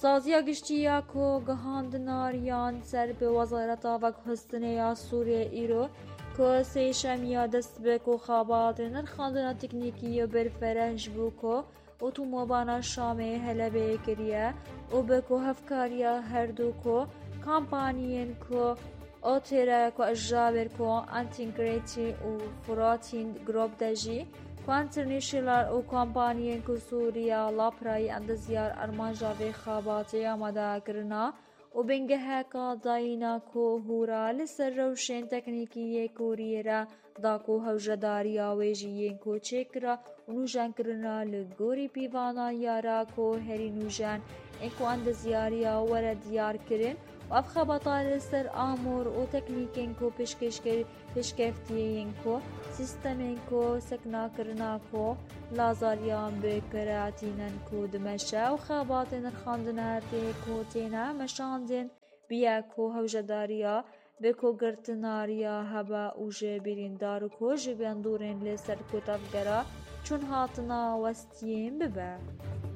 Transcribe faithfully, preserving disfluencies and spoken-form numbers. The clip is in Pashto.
سازیا گشتیا کو گهاندناریان سر به وزارت آوک حسنه یا سوریه ایرو که سیشمیا دست به کو خابات نرخاندنا تکنیکی و برفرهش بو کو اتومبانا شامه هلبه کریه و به کو هفکاریا هر دو کو کامپانیین کو اوتیرا کو اجابر کو انتگریتی و فراتین گروپ دجی کوانترنیشلار و کامپانیین کو سوریا لاپرای اندزیار ارمانجاوی خاباتی آماده کرنا و بنگه هکا داینا کو هورا لسر روشن تکنیکی کوریرا دا کو هوجداری آویجیین کو چکرا و نوجان کرنا لگوری پیوانا یارا کو هری نوجان انکو اندزیاری آورا دیار کرن و اف خبطا لسر آمور و تکنیکین کو پشکفتیین کو سیستمین کو سکنا کرنا کو لازاریان بکراتینن کو دمشا و خاباتین رخاندن هرتی کو تینا مشاندن بیا کو هوجداریا بکو گرتناریا هبا و جبیرین دارو کو جبیان دورین لسر کو تفگرا چون هاتنا وستیم ببا